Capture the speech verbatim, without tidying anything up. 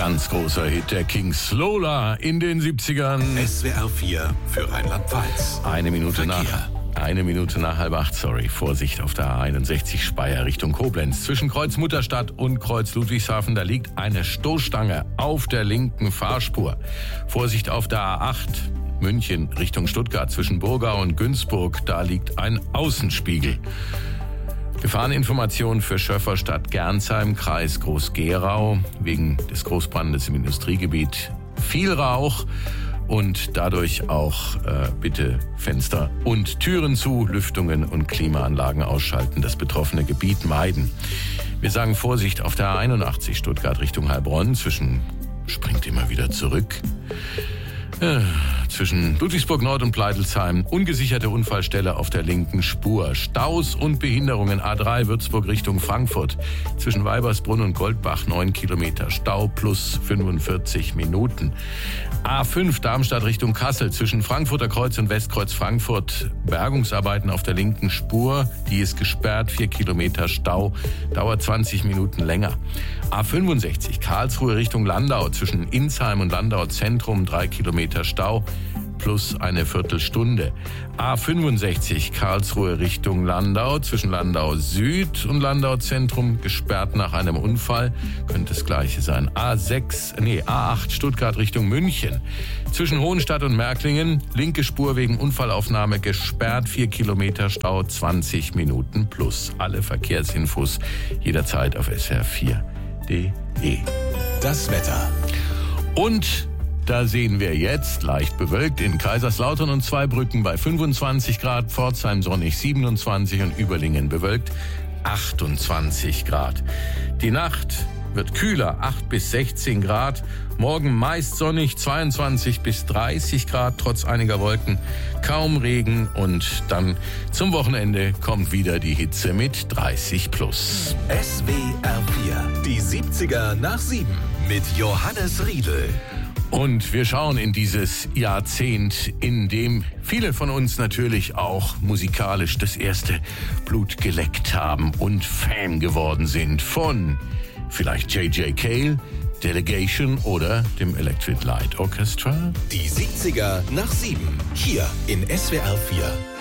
ganz großer Hit der Kings, Lola in den siebzigern. S W R vier für Rheinland-Pfalz. Eine Minute Verkehr. nach. Eine Minute nach halb acht, sorry. Vorsicht auf der A einundsechzig Speyer Richtung Koblenz. Zwischen Kreuz Mutterstadt und Kreuz Ludwigshafen, da liegt eine Stoßstange auf der linken Fahrspur. Vorsicht auf der A acht München Richtung Stuttgart. Zwischen Burgau und Günzburg, da liegt ein Außenspiegel. Gefahreninformation für Schöfferstadt Gernsheim, Kreis Groß-Gerau. Wegen des Großbrandes im Industriegebiet viel Rauch. Und dadurch auch äh, bitte Fenster und Türen zu, Lüftungen und Klimaanlagen ausschalten, das betroffene Gebiet meiden. Wir sagen Vorsicht auf der A einundachtzig Stuttgart Richtung Heilbronn, zwischen, springt immer wieder zurück, äh, zwischen Ludwigsburg Nord und Pleitelsheim, ungesicherte Unfallstelle auf der linken Spur. Staus und Behinderungen, A drei Würzburg Richtung Frankfurt. Zwischen Weibersbrunn und Goldbach neun Kilometer. Stau plus fünfundvierzig Minuten. A fünf Darmstadt Richtung Kassel. Zwischen Frankfurter Kreuz und Westkreuz Frankfurt. Bergungsarbeiten auf der linken Spur. Die ist gesperrt. vier Kilometer Stau. Dauert zwanzig Minuten länger. A fünfundsechzig Karlsruhe Richtung Landau. Zwischen Insheim und Landau Zentrum drei Kilometer Stau. Plus eine Viertelstunde. A fünfundsechzig Karlsruhe Richtung Landau, zwischen Landau Süd und Landau Zentrum, gesperrt nach einem Unfall. Könnte das gleiche sein. A sechs, nee, A acht Stuttgart Richtung München. Zwischen Hohenstadt und Märklingen, linke Spur wegen Unfallaufnahme gesperrt, vier Kilometer Stau, zwanzig Minuten plus. Alle Verkehrsinfos jederzeit auf S W R vier punkt de. Das Wetter. Und da sehen wir jetzt leicht bewölkt in Kaiserslautern und Zweibrücken bei fünfundzwanzig Grad, Pforzheim sonnig siebenundzwanzig und Überlingen bewölkt achtundzwanzig Grad. Die Nacht wird kühler, acht bis sechzehn Grad. Morgen meist sonnig, zweiundzwanzig bis dreißig Grad, trotz einiger Wolken. Kaum Regen und dann zum Wochenende kommt wieder die Hitze mit dreißig plus. S W R vier, die siebziger nach sieben mit Johannes Riedel. Und wir schauen in dieses Jahrzehnt, in dem viele von uns natürlich auch musikalisch das erste Blut geleckt haben und Fan geworden sind von vielleicht J J Cale, Delegation oder dem Electric Light Orchestra. Die siebziger nach sieben, hier in S W R vier.